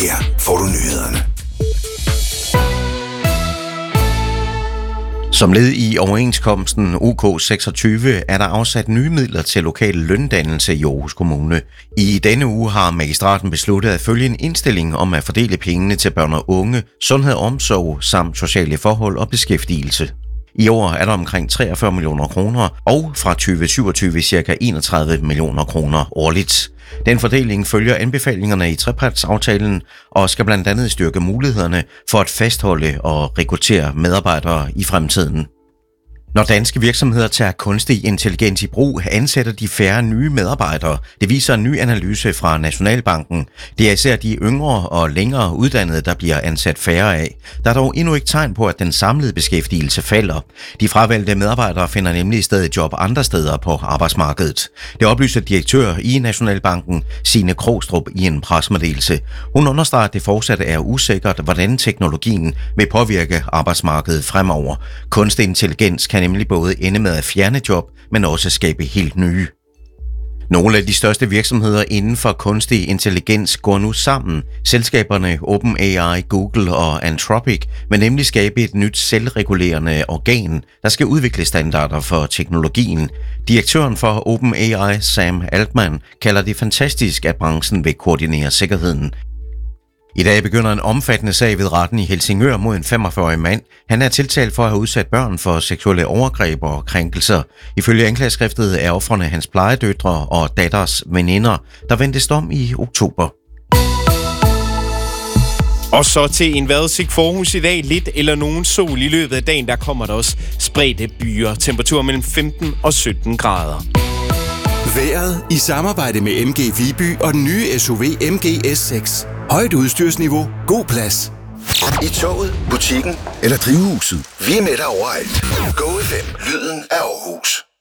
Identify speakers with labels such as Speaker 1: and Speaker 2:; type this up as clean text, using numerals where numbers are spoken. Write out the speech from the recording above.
Speaker 1: Her får du nyhederne.
Speaker 2: Som led i overenskomsten OK26 er der afsat nye midler til lokal løndannelse i Aarhus Kommune. I denne uge har magistraten besluttet at følge en indstilling om at fordele pengene til børn og unge, sundhed og omsorg samt sociale forhold og beskæftigelse. I år er der omkring 43 millioner kroner, og fra 2027 ca. 31 millioner kroner årligt. Den fordeling følger anbefalingerne i trepartsaftalen og skal blandt andet styrke mulighederne for at fastholde og rekruttere medarbejdere i fremtiden. Når danske virksomheder tager kunstig intelligens i brug, ansætter de færre nye medarbejdere. Det viser en ny analyse fra Nationalbanken. Det er især de yngre og længere uddannede, der bliver ansat færre af. Der er dog endnu ikke tegn på, at den samlede beskæftigelse falder. De fravalgte medarbejdere finder nemlig i stedet job andre steder på arbejdsmarkedet. Det oplyser direktør i Nationalbanken, Signe Krogstrup, i en pressemeddelelse. Hun understreger, at det fortsat er usikkert, hvordan teknologien vil påvirke arbejdsmarkedet fremover. Kunstig intelligens kan nemlig både ende med at fjerne job, men også skabe helt nye. Nogle af de største virksomheder inden for kunstig intelligens går nu sammen. Selskaberne OpenAI, Google og Anthropic vil nemlig skabe et nyt selvregulerende organ, der skal udvikle standarder for teknologien. Direktøren for OpenAI, Sam Altman, kalder det fantastisk, at branchen vil koordinere sikkerheden. I dag begynder en omfattende sag ved retten i Helsingør mod en 45-årig mand. Han er tiltalt for at have udsat børn for seksuelle overgreb og krænkelser. Ifølge anklageskriftet er ofrene hans plejedøtre og datters veninder, der ventes dom i oktober.
Speaker 3: Og så til en vejrudsigt for Aarhus i dag. Lidt eller nogen sol i løbet af dagen. Der kommer der også spredte byer. Temperatur mellem 15 og 17 grader.
Speaker 1: Vejret i samarbejde med MG Viby og den nye SUV MG S6. Højt udstyrsniveau, god plads. I toget, butikken eller drivhuset. Vi er med dig overalt. Go FM, lyden af Aarhus.